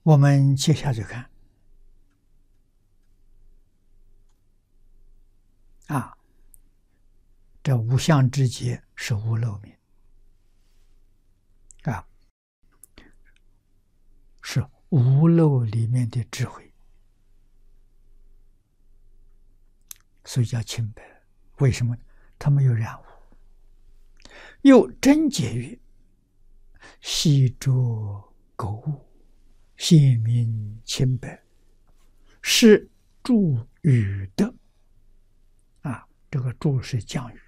我们接下去看啊，这五相之节是无漏明啊，是无漏里面的智慧，所以叫清白。为什么？它没有染污。又真解曰：细浊垢物，显明清白，是助语德。啊，这个助是降语。